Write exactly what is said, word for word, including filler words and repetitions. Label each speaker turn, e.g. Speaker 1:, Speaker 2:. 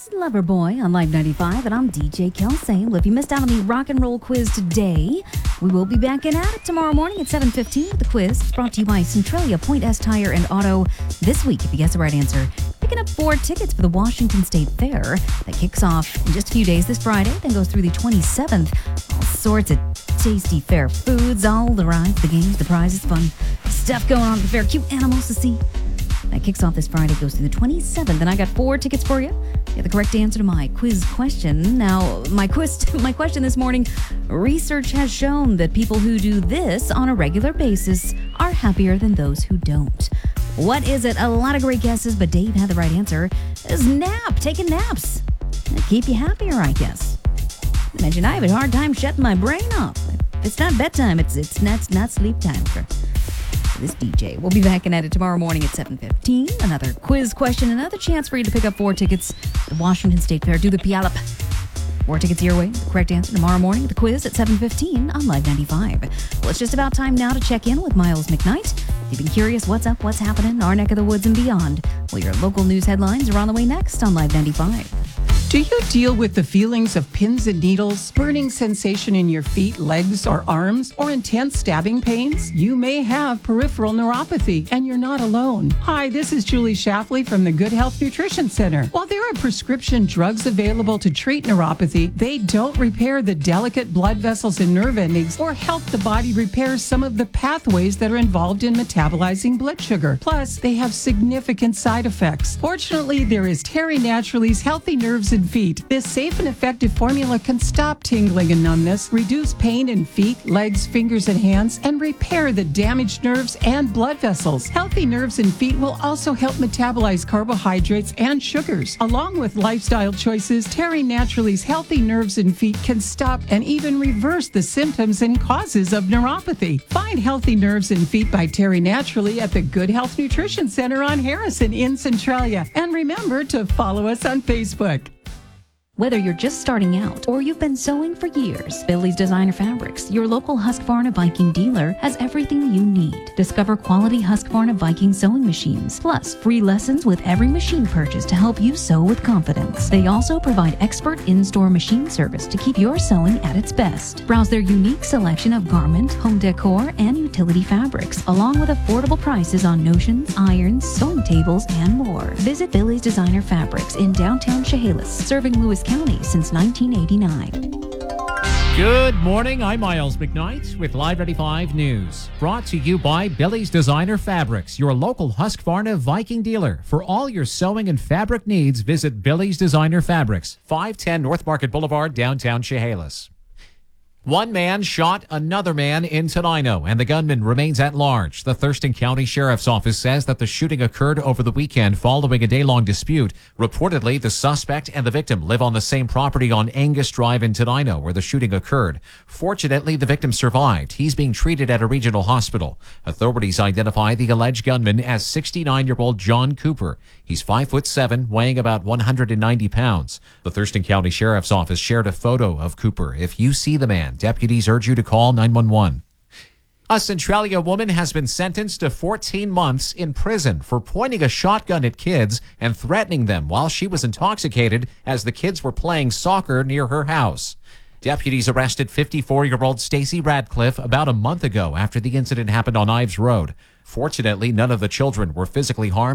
Speaker 1: It's Loverboy on Live ninety-five, and I'm D J Kelsey. Well, if you missed out on the rock and roll quiz today, we will be back in at it tomorrow morning at seven fifteen with the quiz. It's brought to you by Centralia, Point S Tire and Auto. This week, if you guess the right answer, picking up four tickets for the Washington State Fair that kicks off in just a few days this Friday, then goes through the twenty-seventh. All sorts of tasty fair foods, all the rides, the games, the prizes, fun stuff going on at the fair, cute animals to see. That kicks off this Friday, goes through the twenty-seventh, and I got four tickets for you. You have the correct answer to my quiz question. Now, my quiz, my question this morning, research has shown that people who do this on a regular basis are happier than those who don't. What is it? A lot of great guesses, but Dave had the right answer. It's nap, taking naps. They keep you happier, I guess. Imagine I have a hard time shutting my brain off. It's not bedtime, it's it's not, not sleep time for this D J. We'll be back in at it tomorrow morning at seven fifteen. Another quiz question, another chance for you to pick up four tickets to the Washington State Fair. Do the Puyallup. Four tickets your way. The correct answer tomorrow morning at the quiz at seven fifteen on Live ninety-five. Well, it's just about time now to check in with Miles McKnight. If you've been curious what's up, what's happening in our neck of the woods and beyond, well, your local news headlines are on the way next on Live ninety-five.
Speaker 2: Do you deal with the feelings of pins and needles, burning sensation in your feet, legs, or arms, or intense stabbing pains? You may have peripheral neuropathy, and you're not alone. Hi, this is Julie Shafley from the Good Health Nutrition Center. While there are prescription drugs available to treat neuropathy, they don't repair the delicate blood vessels and nerve endings or help the body repair some of the pathways that are involved in metabolizing blood sugar. Plus, they have significant side effects. Fortunately, there is Terry Naturally's Healthy Nerves and Feet. This safe and effective formula can stop tingling and numbness, reduce pain in feet, legs, fingers, and hands, and repair the damaged nerves and blood vessels. Healthy Nerves and Feet will also help metabolize carbohydrates and sugars. Along with lifestyle choices, Terry Naturally's Healthy Nerves and Feet can stop and even reverse the symptoms and causes of neuropathy. Find Healthy Nerves and Feet by Terry Naturally at the Good Health Nutrition Center on Harrison in Centralia. And remember to follow us on Facebook.
Speaker 1: Whether you're just starting out or you've been sewing for years, Billy's Designer Fabrics, your local Husqvarna Viking dealer, has everything you need. Discover quality Husqvarna Viking sewing machines, plus free lessons with every machine purchase to help you sew with confidence. They also provide expert in-store machine service to keep your sewing at its best. Browse their unique selection of garment, home decor, and utility fabrics, along with affordable prices on notions, irons, sewing tables, and more. Visit Billy's Designer Fabrics in downtown Chehalis, serving Lewis County since nineteen eighty-nine.
Speaker 3: Good morning, I'm Miles McKnight with Live ninety-five News. Brought to you by Billy's Designer Fabrics, your local Husqvarna Viking dealer. For all your sewing and fabric needs, visit Billy's Designer Fabrics, five ten North Market Boulevard, downtown Chehalis. One man shot another man in Tenino, and the gunman remains at large. The Thurston County Sheriff's Office says that the shooting occurred over the weekend following a day-long dispute. Reportedly, the suspect and the victim live on the same property on Angus Drive in Tenino, where the shooting occurred. Fortunately, the victim survived. He's being treated at a regional hospital. Authorities identify the alleged gunman as sixty-nine-year-old John Cooper. He's five foot seven, weighing about one hundred ninety pounds. The Thurston County Sheriff's Office shared a photo of Cooper. If you see the man, deputies urge you to call nine one one. A Centralia woman has been sentenced to fourteen months in prison for pointing a shotgun at kids and threatening them while she was intoxicated as the kids were playing soccer near her house. Deputies arrested fifty-four-year-old Stacy Radcliffe about a month ago after the incident happened on Ives Road. Fortunately, none of the children were physically harmed.